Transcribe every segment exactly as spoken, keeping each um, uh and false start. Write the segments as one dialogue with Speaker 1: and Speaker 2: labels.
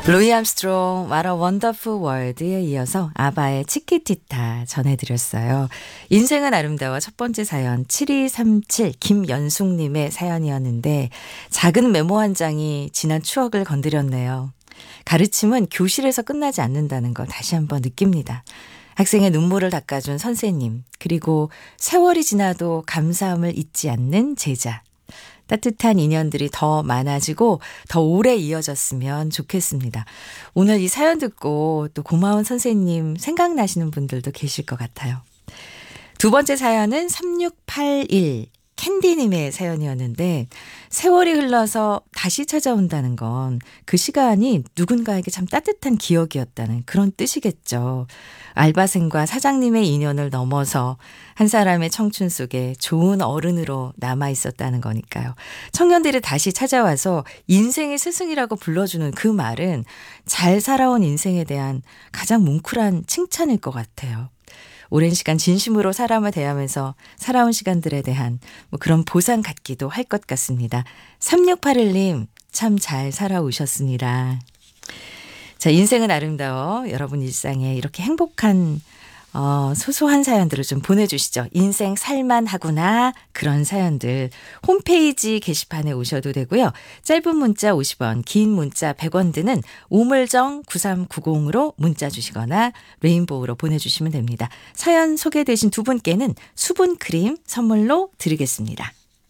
Speaker 1: 루이 암스트롱 What a Wonderful World에 이어서 아바의 치키티타 전해드렸어요. 인생은 아름다워 첫 번째 사연 칠이삼칠 김연숙님의 사연이었는데 작은 메모 한 장이 지난 추억을 건드렸네요. 가르침은 교실에서 끝나지 않는다는 거 다시 한번 느낍니다. 학생의 눈물을 닦아준 선생님, 그리고 세월이 지나도 감사함을 잊지 않는 제자. 따뜻한 인연들이 더 많아지고 더 오래 이어졌으면 좋겠습니다. 오늘 이 사연 듣고 또 고마운 선생님 생각나시는 분들도 계실 것 같아요. 두 번째 사연은 삼육팔일 캔디님의 사연이었는데 세월이 흘러서 다시 찾아온다는 건 그 시간이 누군가에게 참 따뜻한 기억이었다는 그런 뜻이겠죠. 알바생과 사장님의 인연을 넘어서 한 사람의 청춘 속에 좋은 어른으로 남아 있었다는 거니까요. 청년들이 다시 찾아와서 인생의 스승이라고 불러주는 그 말은 잘 살아온 인생에 대한 가장 뭉클한 칭찬일 것 같아요. 오랜 시간 진심으로 사람을 대하면서 살아온 시간들에 대한 뭐 그런 보상 같기도 할 것 같습니다. 삼육팔일님 참 잘 살아오셨습니다. 자, 인생은 아름다워. 여러분 일상에 이렇게 행복한 어, 소소한 사연들을 좀 보내주시죠. 인생 살만하구나 그런 사연들 홈페이지 게시판에 오셔도 되고요. 짧은 문자 오십 원, 긴 문자 백 원 드는 우물정 구삼구공으로 문자 주시거나 레인보우로 보내주시면 됩니다. 사연 소개되신 두 분께는 수분크림 선물로 드리겠습니다.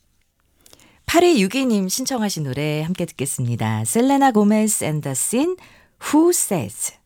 Speaker 1: 팔이육이님 신청하신 노래 함께 듣겠습니다. 셀레나 고메스 앤 더 신 Who Says.